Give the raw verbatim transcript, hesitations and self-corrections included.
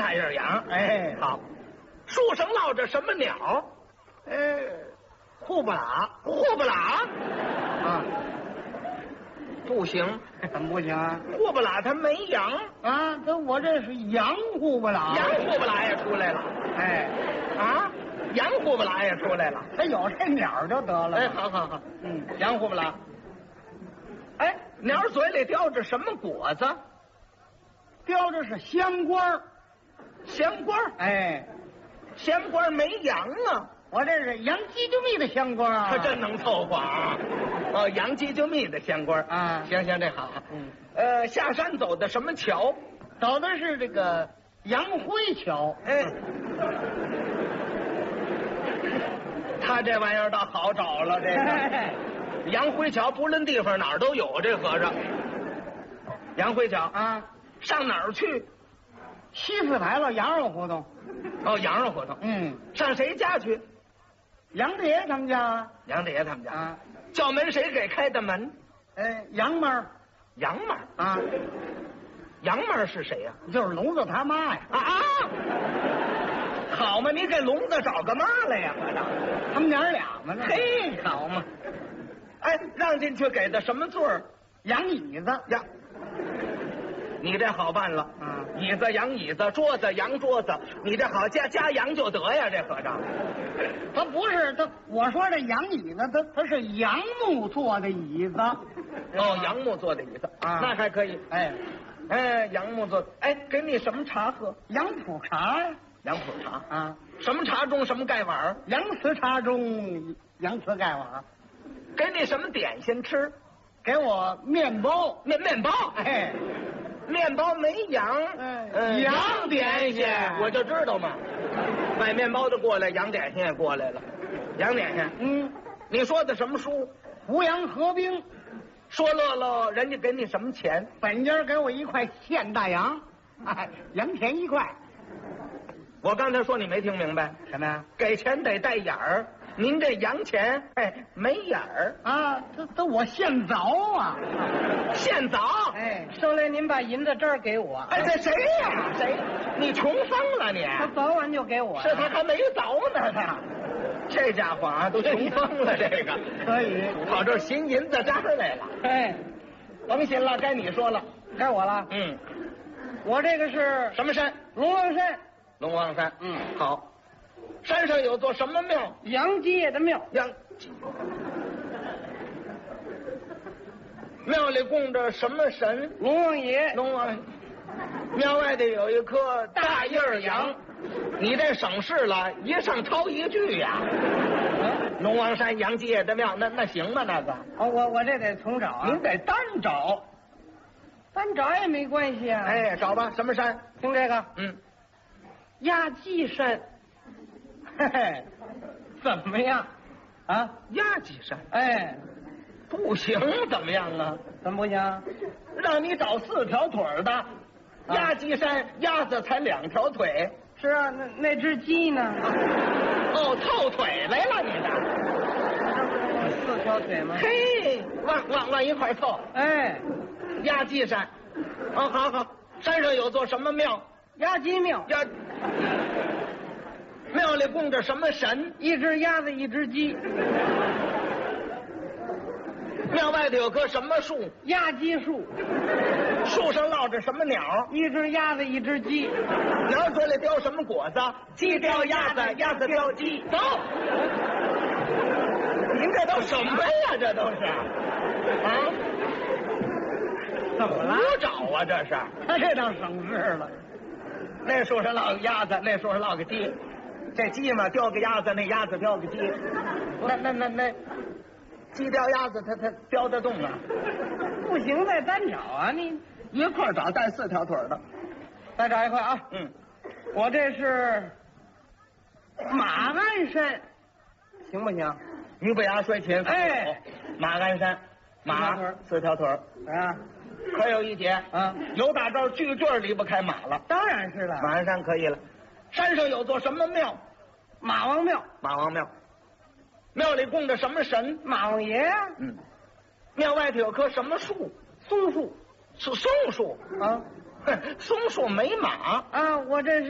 大叶杨。哎，好。树上落着什么鸟？ 呃，户不拉， 户不拉啊， 不行， 怎么不行啊？ 户不拉它没羊啊，这我这是羊户不拉， 羊户不拉也出来了。 哎， 啊，羊户不拉也出来了。 它有这鸟就得了。 哎，好好好， 嗯， 羊户不拉。哎，鸟嘴里叼着什么果子？ 叼着是香瓜， 香瓜。 哎， 香瓜没羊啊。 我这是洋鸡就蜜的香瓜啊， 他真能凑合啊！哦，洋鸡就蜜的香瓜啊， 行行，这好。 嗯， 呃，下山走的什么桥？ 走的是这个杨辉桥。 哎，他这玩意儿倒好找了，这个杨辉桥不论地方哪儿都有，这和尚。杨辉桥啊， 上哪儿去？ 西四牌楼羊肉胡同。 哦，羊肉胡同。 嗯， 上谁家去？ 杨大爷他们家啊。 杨大爷他们家啊， 叫门谁给开的门？ 呃，杨妈。 杨妈啊， 杨妈是谁呀？ 就是聋子他妈呀。 啊啊！好嘛，你给聋子找个妈来呀，和尚。 他们娘俩嘛， 嘿，好嘛。哎，让进去给的什么座儿？ 洋椅子呀。你这好办了， 嗯， 椅子洋椅子，桌子洋桌子，你这好加加洋就得呀，这和尚。 他不是他，我说这洋椅子，它它是杨木做的椅子。 哦，杨木做的椅子啊， 那还可以。 哎， 哎，杨木做的，哎，给你什么茶喝？ 杨浦茶呀， 杨浦茶啊， 什么茶中什么盖碗？ 洋瓷茶中洋瓷盖碗。 给你什么点心吃？ 给我面包， 面面包， 哎。 面包没羊， 嗯， 呃、 羊点心， 我就知道嘛。买面包的过来，羊点心也过来了。羊点心， 嗯， 你说的什么书？ 胡杨合兵。 说乐乐，人家给你什么钱？ 本家给我一块现大洋，哎，洋钱一块。 我刚才说你没听明白什么呀？ 给钱得带眼儿。您这洋钱，哎，没眼儿啊！这这我现凿啊， 现凿。 哎，收来您把银子这儿给我。 哎，这谁呀？谁？你穷疯了你？ 他凿完就给我。 是他还没凿呢，他。这家伙啊，都穷疯了，这个可以跑这儿寻银子渣来了。 哎， 甭寻了，该你说了， 该我了。 嗯， 我这个是什么山？ 龙王山。 龙王山。 嗯， 好。山上有座什么庙？ 杨街的庙。 杨庙里供着什么神？ 龙王爷。 龙王。庙外头有一棵大叶杨。你这省事了，一上抄一句呀。龙王山杨街的庙，那那行吗？那个？ 哦，我我这得重找啊。 您得单找， 单找也没关系啊。 哎，找吧，什么山？ 听这个， 嗯， 压鸡山。嘿嘿，怎么样？啊， 压鸡山。 哎， 不行，怎么样啊？ 怎么不行？ 让你找四条腿的，压鸡山，鸭子才两条腿。 是啊，那那只鸡呢？ 哦，凑腿来了，你的。 四条腿吗？ 嘿，往往往一块凑。 哎， 压鸡山。哦，好好，山上有座什么庙？ 压鸡庙。 压。庙里供着什么神？ 一只鸭子，一只鸡。 庙外头有棵什么树？ 压鸡树。 树上落着什么鸟？ 一只鸭子，一只鸡。 鸟嘴里叼什么果子？鸡叼鸭子，鸭子叼鸡。走。您这都什么呀？这都是啊？ 怎么了？ 胡找啊？这是？ 他这倒省事了。 那树上落个鸭子，那树上落个鸡。这鸡嘛叼个鸭子，那鸭子叼个鸡。那那那那，鸡叼鸭子，它它叼得动啊？ 不行，再单找啊！你一块找带四条腿的， 再找一块啊！ 嗯， 我这是马鞍山，行不行？ 鱼不牙摔琴。 哎， 马鞍山，马四条腿啊， 可有一节啊！ 有大招句句离不开马了。 当然是了， 马鞍山可以了。山上有座什么庙？ 马王庙。 马王庙。庙里供着什么神？ 马王爷呀。 嗯。庙外头有棵什么树？ 松树。 是松树啊。 松树没马啊，我这是。